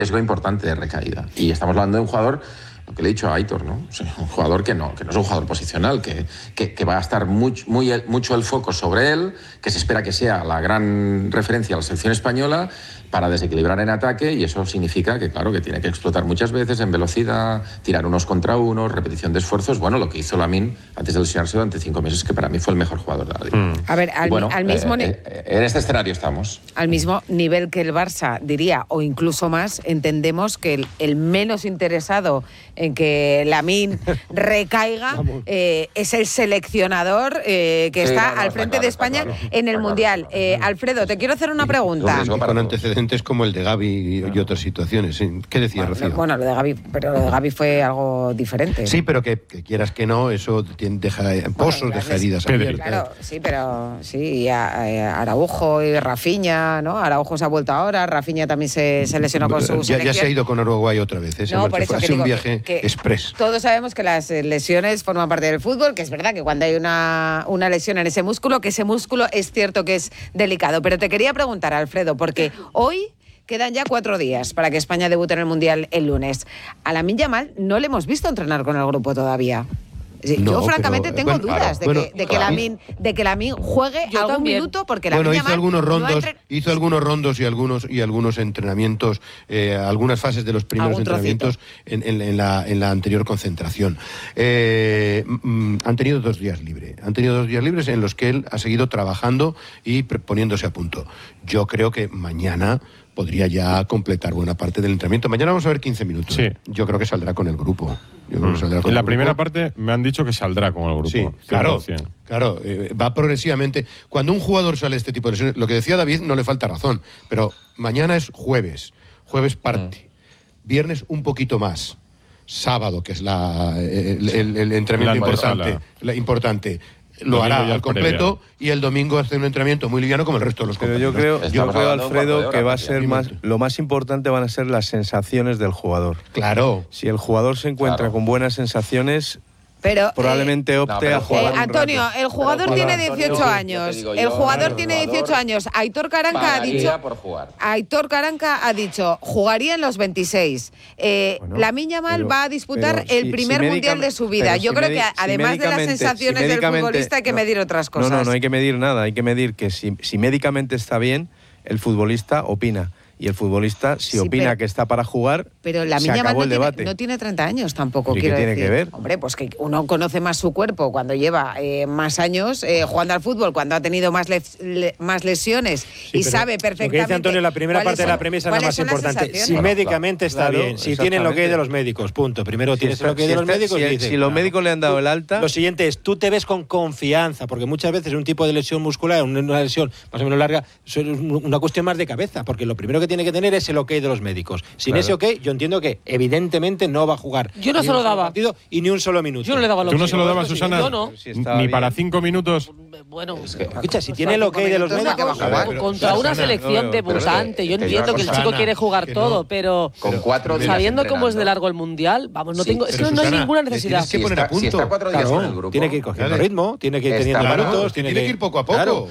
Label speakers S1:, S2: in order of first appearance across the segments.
S1: riesgo importante de recaída. Y estamos hablando de un jugador, lo que le he dicho a Aitor, ¿no? O sea, un jugador que no es un jugador posicional, que va a estar mucho el foco sobre él, que se espera que sea la gran referencia a la selección española para desequilibrar en ataque, y eso significa que, claro, que tiene que explotar muchas veces en velocidad, tirar unos contra unos, repetición de esfuerzos. Bueno, lo que hizo Lamine antes de lesionarse durante 5 meses, que para mí fue el mejor jugador de la liga.
S2: A ver, al mismo
S1: en este escenario estamos.
S2: Al mismo nivel que el Barça, diría, o incluso más, entendemos que el menos interesado en que Lamine recaiga es el seleccionador que está al frente de España en el Mundial. Alfredo, te quiero hacer una pregunta.
S3: Con antecedentes como el de Gavi y otras situaciones. ¿Qué decía Rocío?
S2: Bueno, lo de Gavi fue algo diferente.
S3: Sí, pero que quieras que no, eso deja pozos, deja heridas abiertas.
S2: Claro, sí, pero sí, Araujo y Rafinha, ¿no? Araujo se ha vuelto ahora, Rafinha también se lesionó con su selección.
S3: Ya se ha ido con Uruguay otra vez.
S2: No, por eso
S3: ha sido un viaje express.
S2: Todos sabemos que las lesiones forman parte del fútbol, que es verdad que cuando hay una lesión en ese músculo, que ese músculo es cierto que es delicado. Pero te quería preguntar, Alfredo, porque hoy quedan ya 4 días para que España debute en el Mundial el lunes. A Lamine Yamal no le hemos visto entrenar con el grupo todavía. Yo francamente tengo dudas de que Lamine juegue algún minuto, porque Lamine Yamal
S3: hizo algunos rondos y algunos entrenamientos, algunas fases de los primeros entrenamientos en la anterior concentración. Han tenido 2 días libres. Han tenido 2 días libres en los que él ha seguido trabajando y poniéndose a punto. Yo creo que mañana podría ya completar buena parte del entrenamiento. Mañana vamos a ver 15 minutos. Sí. Yo creo que saldrá con el grupo.
S4: En la primera parte me han dicho que saldrá con el grupo.
S3: Sí, claro. Va progresivamente. Cuando un jugador sale este tipo de lesiones, lo que decía David no le falta razón, pero mañana es jueves parte, viernes un poquito más, sábado, que es el entrenamiento importante. Lo hará al completo y el domingo hace un entrenamiento muy liviano como el resto de los compañeros.
S5: Pero yo creo, Alfredo, que va a ser lo más importante van a ser las sensaciones del jugador.
S3: Claro.
S5: Si el jugador se encuentra con buenas sensaciones,
S2: pero
S5: probablemente opte a jugar.
S2: Antonio, el jugador tiene 18 años. El jugador tiene 18 años. Aitor Karanka ha dicho, jugaría en los 26. Lamine Yamal va a disputar el primer mundial de su vida. Yo creo que además de las sensaciones del futbolista hay que medir otras cosas.
S5: No hay que medir nada. Hay que medir que si médicamente está bien, el futbolista opina. Y el futbolista, si opina que está para jugar, pero se acabó el debate.
S2: No tiene 30 años tampoco,
S5: ¿Y qué tiene que ver?
S2: Hombre, pues que uno conoce más su cuerpo cuando lleva más años jugando al fútbol, cuando ha tenido más lesiones y sabe perfectamente. Lo que
S6: dice Antonio, la primera parte de la premisa es la más importante. Si médicamente está bien, si tienen lo que hay de los médicicos, punto. Primero tienes lo que hay de los médicos y dices,
S5: si los médicos le han dado el alta.
S6: Lo siguiente es, tú te ves con confianza, porque muchas veces un tipo de lesión muscular, una lesión más o menos larga, es una cuestión más de cabeza, porque lo primero que tiene que tener es el ok de los médicos. Sin ese ok, yo entiendo que evidentemente no va a jugar.
S7: Yo no se lo daba.
S6: Y ni un solo minuto.
S7: Yo no le daba.
S4: ¿Tú no se lo dabas, Susana?
S7: Yo no.
S4: Ni para 5 minutos.
S7: Bueno,
S6: escucha, si tiene el ok de los médicos,
S7: contra una selección debutante, yo entiendo que el chico quiere jugar todo, pero sabiendo cómo es de largo el mundial, vamos, no tengo, es que no hay ninguna necesidad.
S3: Tienes que poner a punto.
S1: Si está 4 días con el grupo,
S6: tiene que ir cogiendo ritmo, tiene que ir teniendo minutos,
S3: tiene que ir poco a poco.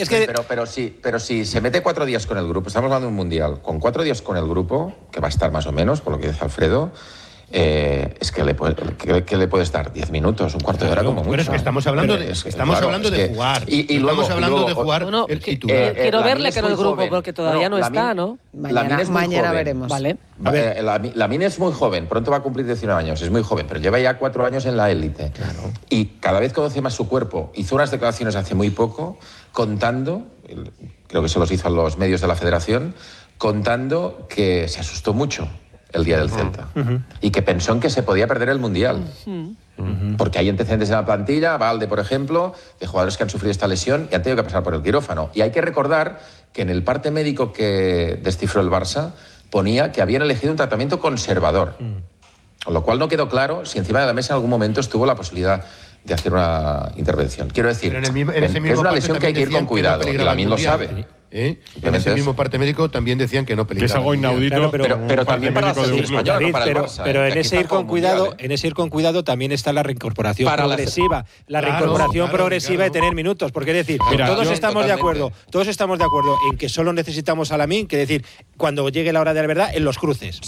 S1: Pero si se mete 4 días con el grupo, estamos hablando de un mundial, con 4 días con el grupo, que va a estar más o menos, por lo que dice Alfredo, es que le puedes dar 10 minutos, un cuarto de hora como mucho.
S3: Bueno, es que estamos hablando de jugar. Estamos hablando de jugar el titular.
S7: Quiero verle que en el grupo, porque todavía no está, ¿no?
S2: Mañana veremos.
S7: Vale.
S1: Lamine es muy joven, pronto va a cumplir 19 años, es muy joven, pero lleva ya 4 años en la élite. Claro. Y cada vez conoce más su cuerpo. Hizo unas declaraciones hace muy poco, contando, creo que se los hizo a los medios de la Federación, contando que se asustó mucho el día del Celta y que pensó en que se podía perder el Mundial. Porque hay antecedentes en la plantilla, Valde, por ejemplo, de jugadores que han sufrido esta lesión y han tenido que pasar por el quirófano. Y hay que recordar que en el parte médico que descifró el Barça ponía que habían elegido un tratamiento conservador. Con lo cual no quedó claro si encima de la mesa en algún momento estuvo la posibilidad de hacer una intervención. Quiero decir, es una lesión que hay que ir con cuidado, y Lamine lo sabe.
S3: En ese mismo parte médico también decían que no peligraba.
S4: Que es algo inaudito.
S1: Claro, pero también para la selección española, no para el Barça.
S6: Pero en ese ir con cuidado, también está la reincorporación progresiva. La reincorporación progresiva de tener minutos. Porque es decir, todos estamos de acuerdo en que solo necesitamos a Lamine, que decir, cuando llegue la hora de la verdad, en los cruces.